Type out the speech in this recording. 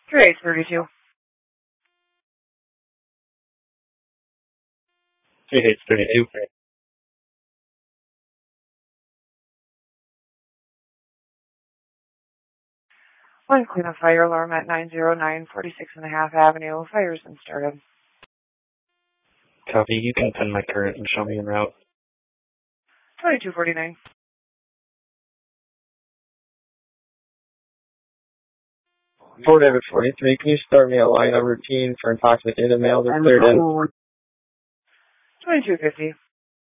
3832. 3832. One Cleveland fire alarm at 909 46.5 Avenue. Fire's been started. Copy. You can pin my current and show me en route. 2249. Fort David 43, can you start me a line of routine for intoxicated males or cleared in? 2250.